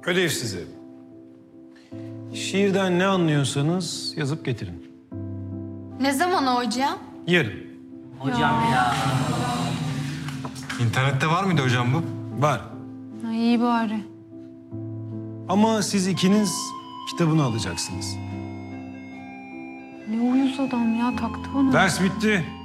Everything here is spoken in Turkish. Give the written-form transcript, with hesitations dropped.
Ödev size. Şiirden ne anlıyorsanız yazıp getirin. Ne zaman hocam? Yarın. İnternette var mıydı hocam bu? Var. Ay, iyi bari. Ama siz ikiniz kitabını alacaksınız. Ne uyuz adam ya, taktı bana. Ders bitti.